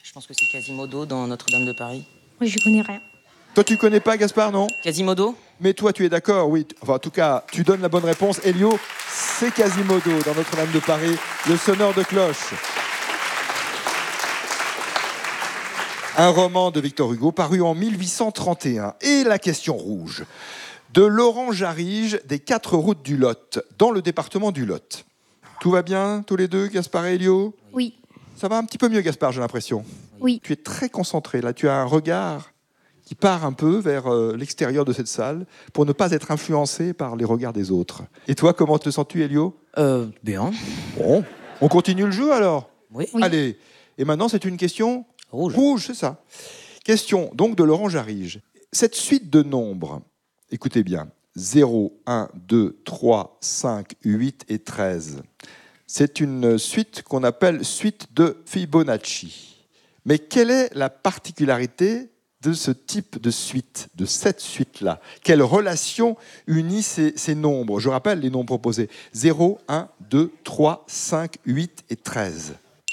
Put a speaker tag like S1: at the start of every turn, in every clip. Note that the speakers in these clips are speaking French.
S1: Je pense que c'est Quasimodo dans Notre-Dame de Paris.
S2: Oui, je connais rien.
S3: Toi, tu connais pas, Gaspard, non?
S1: Quasimodo?
S3: Mais toi, tu es d'accord, oui. Enfin, en tout cas, tu donnes la bonne réponse. Elio, c'est Quasimodo dans Notre-Dame de Paris, le sonneur de cloche. Un roman de Victor Hugo paru en 1831. Et la question rouge. De Laurent Jarige, des 4 routes du Lot, dans le département du Lot. Tout va bien, tous les deux, Gaspard et Elio?
S2: Oui.
S3: Ça va un petit peu mieux, Gaspard, j'ai l'impression.
S2: Oui.
S3: Tu es très concentré, là. Tu as un regard qui part un peu vers l'extérieur de cette salle pour ne pas être influencé par les regards des autres. Et toi, comment te sens-tu, Elio?
S1: Bien.
S3: Bon, on continue le jeu, alors?
S1: Oui.
S3: Allez. Et maintenant, c'est une question
S1: Rouge.
S3: rouge, c'est ça. Question, donc, de Laurent Jarige. Cette suite de nombres, écoutez bien, 0, 1, 2, 3, 5, 8 et 13. C'est une suite qu'on appelle suite de Fibonacci. Mais quelle est la particularité de ce type de suite, de cette suite-là? Quelle relation unit ces nombres? Je rappelle les nombres proposés. 0, 1, 2, 3, 5, 8 et 13.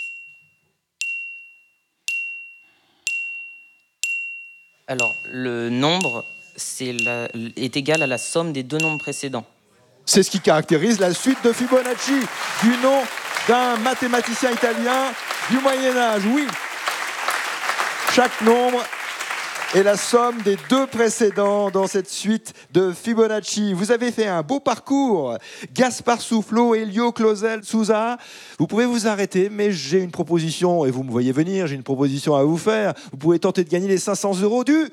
S1: Alors, le nombre est égal à la somme des deux nombres précédents.
S3: C'est ce qui caractérise la suite de Fibonacci, du nom d'un mathématicien italien du Moyen-Âge. Oui, chaque nombre est la somme des deux précédents dans cette suite de Fibonacci. Vous avez fait un beau parcours. Gaspard Soufflot, Elio, Clausel, Souza. Vous pouvez vous arrêter, mais j'ai une proposition, et vous me voyez venir, j'ai une proposition à vous faire. Vous pouvez tenter de gagner les 500 € du...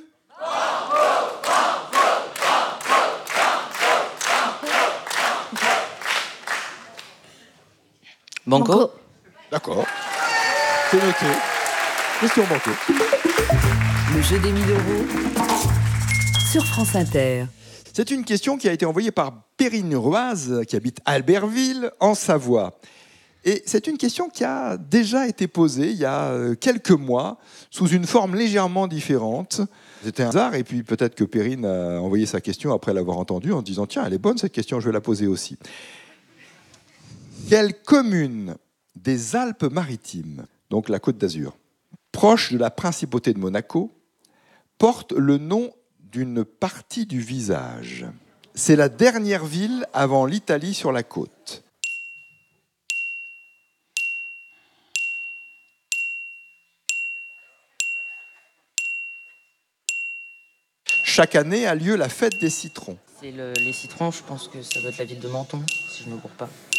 S1: Banco?
S3: D'accord. C'est noté. Question banco.
S4: Le jeu des 1000 € sur France Inter.
S3: C'est une question qui a été envoyée par Perrine Roise, qui habite Albertville, en Savoie. Et c'est une question qui a déjà été posée il y a quelques mois, sous une forme légèrement différente. C'était un hasard, et puis peut-être que Perrine a envoyé sa question après l'avoir entendue, en se disant « Tiens, elle est bonne cette question, je vais la poser aussi ». Quelle commune des Alpes-Maritimes, donc la Côte d'Azur, proche de la principauté de Monaco, porte le nom d'une partie du visage? C'est la dernière ville avant l'Italie sur la côte. Chaque année a lieu la fête des citrons.
S1: C'est les citrons, je pense que ça doit être la ville de Menton, si je ne me gourre pas.